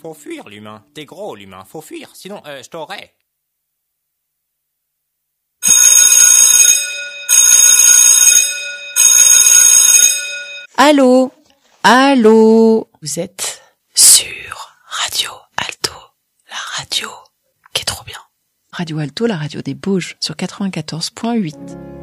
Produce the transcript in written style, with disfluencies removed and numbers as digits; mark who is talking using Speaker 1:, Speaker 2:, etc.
Speaker 1: Faut fuir, l'humain. T'es gros, l'humain. Faut fuir, sinon, je t'aurais.
Speaker 2: Allô? Allô? Vous êtes sur Radio Alto, la radio qui est trop bien. Radio Alto, la radio des Bauges, sur 94.8.